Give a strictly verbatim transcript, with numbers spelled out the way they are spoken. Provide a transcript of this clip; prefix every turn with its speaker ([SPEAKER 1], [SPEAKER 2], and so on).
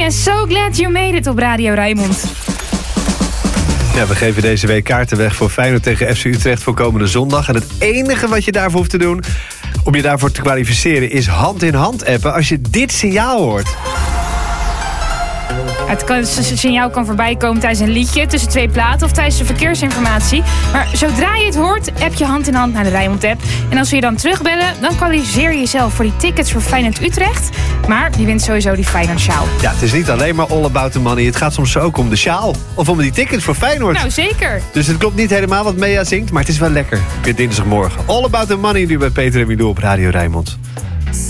[SPEAKER 1] en So Glad You Made It op Radio Rijnmond.
[SPEAKER 2] Ja, we geven deze week kaarten weg voor Feyenoord tegen F C Utrecht voor komende zondag. En het enige wat je daarvoor hoeft te doen om je daarvoor te kwalificeren is hand in hand appen als je dit signaal hoort.
[SPEAKER 1] Het, kan, het signaal kan voorbij komen tijdens een liedje, tussen twee platen of tijdens de verkeersinformatie. Maar zodra je het hoort, app je hand in hand naar de Rijnmond-app. En als we je dan terugbellen, dan kwalificeer je jezelf voor die tickets voor Feyenoord Utrecht. Maar je wint sowieso die Feyenoord sjaal.
[SPEAKER 2] Ja, het is niet alleen maar all about the money. Het gaat soms ook om de sjaal. Of om die tickets voor Feyenoord.
[SPEAKER 1] Nou, zeker.
[SPEAKER 2] Dus het klopt niet helemaal wat Mea zingt, maar het is wel lekker. Weer dinsdagmorgen. All about the money nu bij Peter en Milou op Radio Rijnmond.